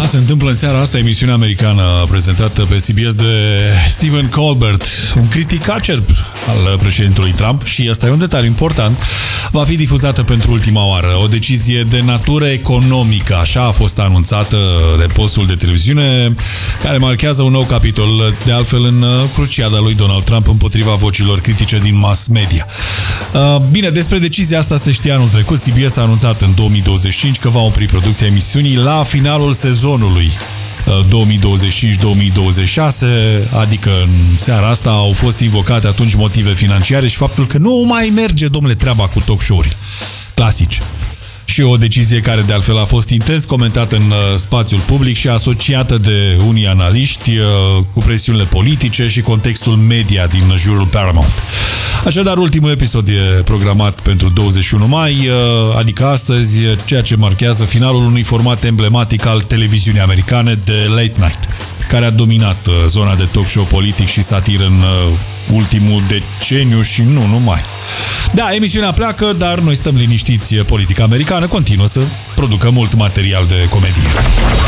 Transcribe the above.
se întâmplă în seara asta emisiunea americană prezentată pe CBS de Stephen Colbert, un critic acerb al președintelui Trump, și asta e un detaliu important, va fi difuzată pentru ultima oară. O decizie de natură economică, așa a fost anunțată de postul de televiziune, care marchează un nou capitol, de altfel în cruciada lui Donald Trump împotriva vocilor critice din mass media. Bine, despre decizia asta se știa anul trecut. CBS a anunțat în 2025 că va opri producția emisiunii la finalul sezonului 2025-2026, adică în seara asta au fost invocate atunci motive financiare și faptul că nu mai merge, domnule, treaba cu talk show-uri clasici. Și o decizie care de altfel a fost intens comentată în spațiul public și asociată de unii analiști cu presiunile politice și contextul media din jurul Paramount. Așadar, ultimul episod e programat pentru 21 mai, adică astăzi, ceea ce marchează finalul unui format emblematic al televiziunii americane de late night, care a dominat zona de talk show politic și satiră în ultimul deceniu și nu numai. Da, emisiunea pleacă, dar noi stăm liniștiți. Politica americană continuă să producă mult material de comedie.